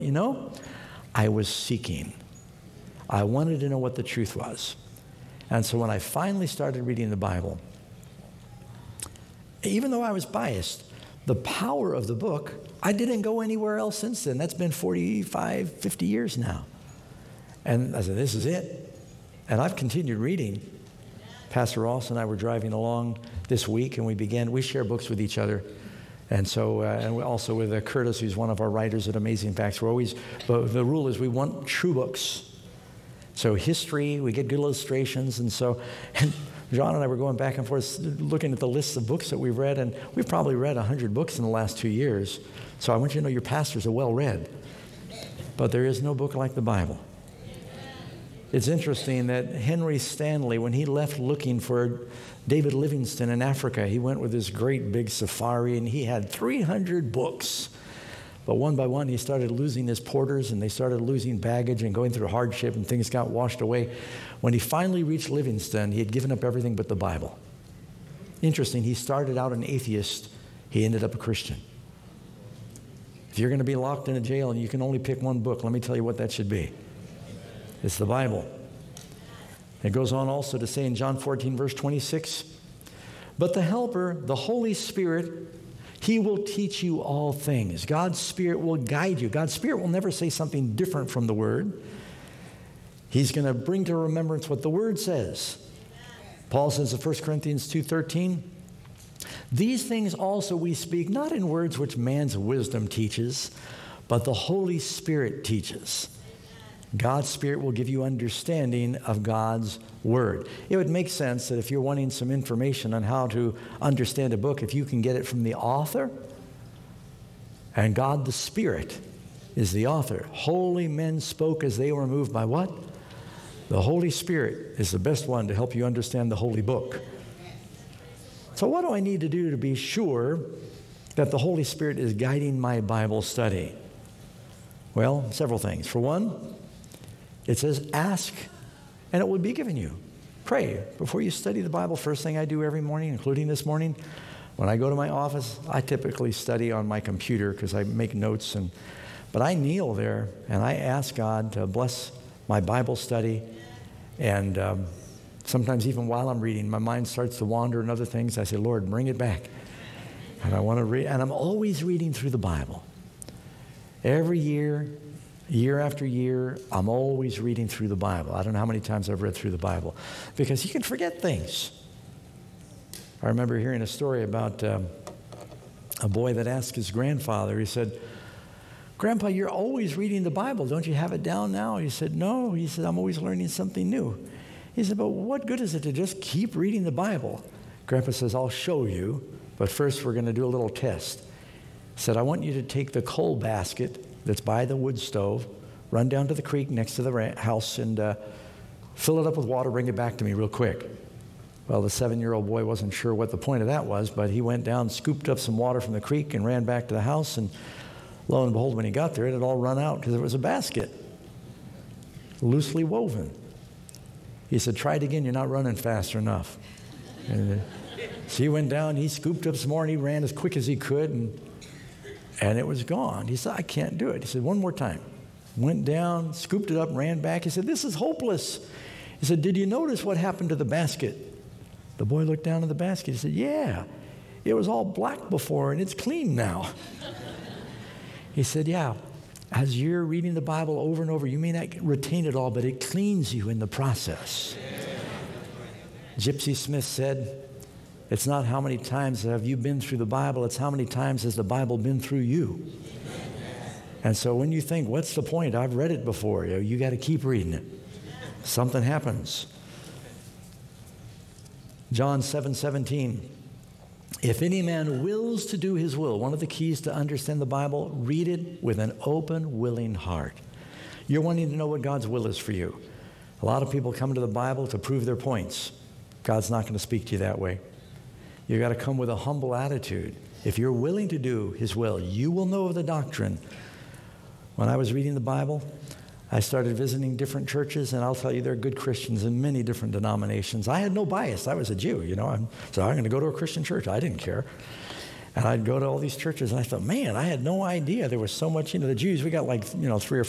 You know, I was seeking. I wanted to know what the truth was. And so when I finally started reading the Bible, even though I was biased, the power of the book, I didn't go anywhere else since then. That's been 45, 50 years now. And I said, this is it. And I've continued reading. Pastor Ross and I were driving along this week, and we share books with each other. And so, and also with Curtis, who's one of our writers at Amazing Facts. But the rule is we want true books. So history, we get good illustrations. And John and I were going back and forth looking at the lists of books that we've read, and we've probably read 100 books in the last 2 years. So I want you to know your pastors are well read. But there is no book like the Bible. It's interesting that Henry Stanley, when he left looking for David Livingstone in Africa, he went with this great big safari, and he had 300 books. But one by one, he started losing his porters, and they started losing baggage and going through hardship, and things got washed away. When he finally reached Livingstone, he had given up everything but the Bible. Interesting, he started out an atheist. He ended up a Christian. If you're going to be locked in a jail and you can only pick one book, let me tell you what that should be. It's the Bible. It goes on also to say in John 14, verse 26, but the Helper, the Holy Spirit, He will teach you all things. God's Spirit will guide you. God's Spirit will never say something different from the Word. He's going to bring to remembrance what the Word says. Paul says in 1 Corinthians 2:13, these things also we speak, not in words which man's wisdom teaches, but the Holy Spirit teaches. God's Spirit will give you understanding of God's Word. It would make sense that if you're wanting some information on how to understand a book, if you can get it from the author, and God the Spirit is the author. Holy men spoke as they were moved by what? The Holy Spirit is the best one to help you understand the Holy Book. So what do I need to do to be sure that the Holy Spirit is guiding my Bible study? Well, several things. For one, it says, ask, and it will be given you. Pray. Before you study the Bible, first thing I do every morning, including this morning, when I go to my office, I typically study on my computer because I make notes. But I kneel there, and I ask God to bless my Bible study. And sometimes even while I'm reading, my mind starts to wander and other things. I say, Lord, bring it back. And I want to read. And I'm always reading through the Bible. Every year, year after year, I'm always reading through the Bible. I don't know how many times I've read through the Bible because you can forget things. I remember hearing a story about a boy that asked his grandfather, he said, Grandpa, you're always reading the Bible. Don't you have it down now? He said, no. He said, I'm always learning something new. He said, but what good is it to just keep reading the Bible? Grandpa says, I'll show you, but first we're going to do a little test. He said, I want you to take the coal basket that's by the wood stove, run down to the creek next to the house and fill it up with water, bring it back to me real quick. Well, the 7-year-old boy wasn't sure what the point of that was, but he went down, scooped up some water from the creek and ran back to the house, and lo and behold, when he got there, it had all run out because it was a basket, loosely woven. He said, try it again, you're not running fast enough. So he went down, he scooped up some more, and he ran as quick as he could, and it was gone. He said, I can't do it. He said, one more time. Went down, scooped it up, ran back. He said, this is hopeless. He said, did you notice what happened to the basket? The boy looked down at the basket. He said, yeah, it was all black before, and it's clean now. He said, yeah, as you're reading the Bible over and over, you may not retain it all, but it cleans you in the process. Gypsy Smith said, it's not how many times have you been through the Bible, it's how many times has the Bible been through you. And so when you think, what's the point? I've read it before. You got to keep reading it. Something happens. John 7:17. If any man wills to do his will, one of the keys to understand the Bible, read it with an open, willing heart. You're wanting to know what God's will is for you. A lot of people come to the Bible to prove their points. God's not going to speak to you that way. You've got to come with a humble attitude. If you're willing to do His will, you will know of the doctrine. When I was reading the Bible, I started visiting different churches, and I'll tell you, there are good Christians in many different denominations. I had no bias. I was a Jew, so I'm going to go to a Christian church. I didn't care. And I'd go to all these churches, and I thought, man, I had no idea there was so much, the Jews, we got like, 3 or